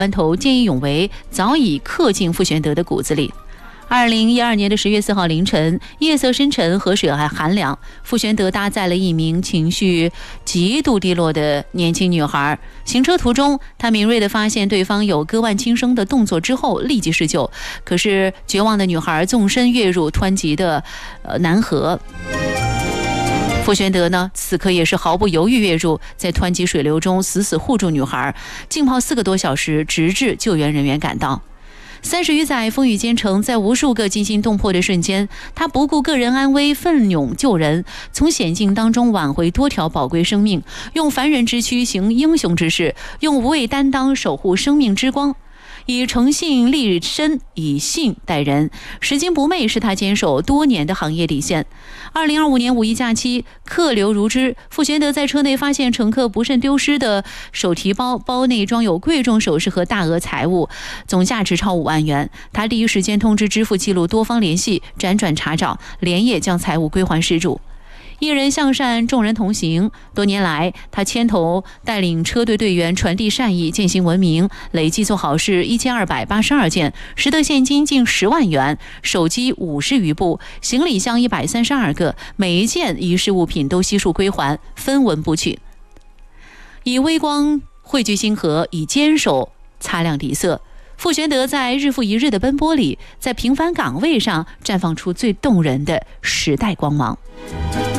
湾头见义勇为早已刻进傅玄德的骨子里。2012年10月4号凌晨，夜色深沉，河水还寒凉，傅玄德搭载了一名情绪极度低落的年轻女孩。行车途中，他敏锐地发现对方有割腕轻生的动作之后，立即施救。可是绝望的女孩纵身跃入湍急的南河。傅玄德呢，此刻也是毫不犹豫跃入，在湍急水流中死死护住女孩，浸泡4个多小时，直至救援人员赶到。30余载风雨兼程，在无数个惊心动魄的瞬间，他不顾个人安危，奋勇救人，从险境当中挽回多条宝贵生命，用凡人之躯行英雄之事，用无畏担当守护生命之光。以诚信立身，以信待人，拾金不昧是他坚守多年的行业底线。2025年5一假期，客流如织，傅玄德在车内发现乘客不慎丢失的手提包，包内装有贵重首饰和大额财物，总价值超5万元。他第一时间通知支付记录，多方联系，辗转查找，连夜将财物归还失主。一人向善，众人同行。多年来，他牵头带领车队队员传递善意，践行文明，累计做好事1282件，拾得现金近10万元，手机50余部，行李箱132个，每一件遗失物品都悉数归还，分文不取。以微光汇聚星河，以坚守擦亮底色。傅玄德在日复一日的奔波里，在平凡岗位上绽放出最动人的时代光芒。